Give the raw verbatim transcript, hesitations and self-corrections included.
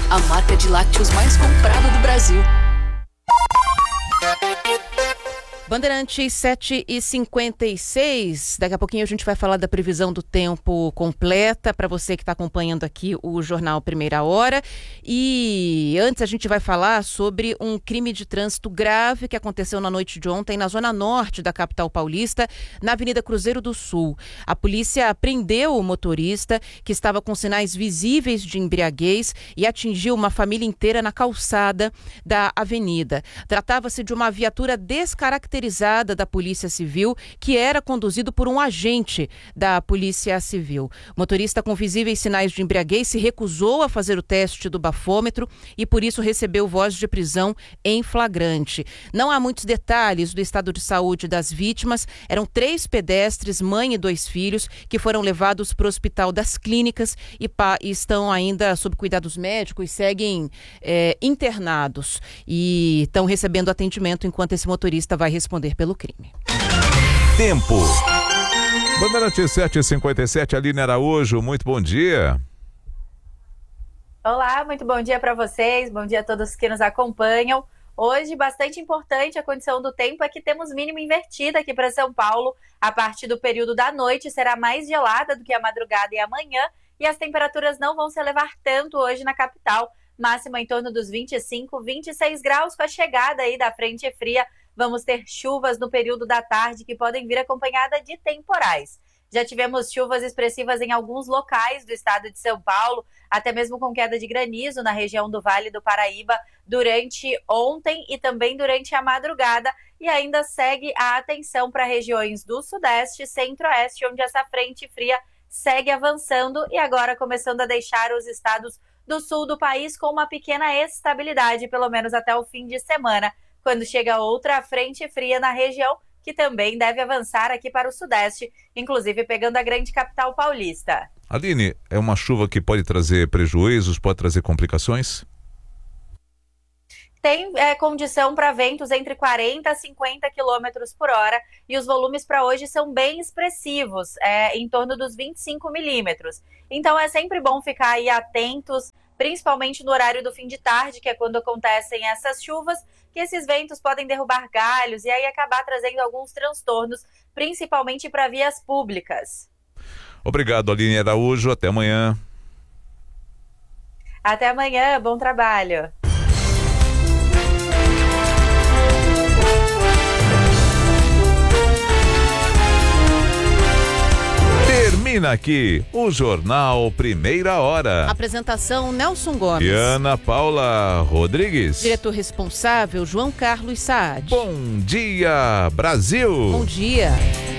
a marca de lácteos mais comprada do Brasil. Bandeirantes sete e cinquenta e seis, daqui a pouquinho a gente vai falar da previsão do tempo completa para você que está acompanhando aqui o Jornal Primeira Hora. E antes a gente vai falar sobre um crime de trânsito grave que aconteceu na noite de ontem na zona norte da capital paulista, na Avenida Cruzeiro do Sul. A polícia prendeu o motorista que estava com sinais visíveis de embriaguez e atingiu uma família inteira na calçada da avenida. Tratava-se de uma viatura descaracterizada da Polícia Civil, que era conduzido por um agente da Polícia Civil. O motorista com visíveis sinais de embriaguez se recusou a fazer o teste do bafômetro e por isso recebeu voz de prisão em flagrante. Não há muitos detalhes do estado de saúde das vítimas. Eram três pedestres, mãe e dois filhos, que foram levados para o Hospital das Clínicas e, pa- e estão ainda sob cuidados médicos, seguem é, internados e estão recebendo atendimento enquanto esse motorista vai responder pelo crime. Tempo. Bandeirantes sete e cinquenta e sete, Aline Araújo, muito bom dia. Olá, muito bom dia para vocês, bom dia a todos que nos acompanham. Hoje, bastante importante a condição do tempo é que temos mínima invertida aqui para São Paulo. A partir do período da noite será mais gelada do que a madrugada e amanhã e as temperaturas não vão se elevar tanto hoje na capital. Máxima em torno dos vinte e cinco, vinte e seis graus com a chegada aí da frente fria. Vamos ter chuvas no período da tarde que podem vir acompanhada de temporais. Já tivemos chuvas expressivas em alguns locais do estado de São Paulo, até mesmo com queda de granizo na região do Vale do Paraíba durante ontem e também durante a madrugada. E ainda segue a atenção para regiões do Sudeste e Centro-Oeste, onde essa frente fria segue avançando e agora começando a deixar os estados do sul do país com uma pequena estabilidade, pelo menos até o fim de semana, quando chega outra frente fria na região, que também deve avançar aqui para o Sudeste, inclusive pegando a grande capital paulista. Aline, é uma chuva que pode trazer prejuízos, pode trazer complicações? Tem é, condição para ventos entre quarenta a cinquenta quilômetros por hora e os volumes para hoje são bem expressivos, é, em torno dos vinte e cinco milímetros. Então é sempre bom ficar aí atentos, principalmente no horário do fim de tarde, que é quando acontecem essas chuvas, que esses ventos podem derrubar galhos e aí acabar trazendo alguns transtornos, principalmente para vias públicas. Obrigado, Aline Araújo. Até amanhã. Até amanhã. Bom trabalho. Termina aqui o Jornal Primeira Hora. Apresentação Nelson Gomes. E Ana Paula Rodrigues. Diretor responsável João Carlos Saad. Bom dia, Brasil. Bom dia.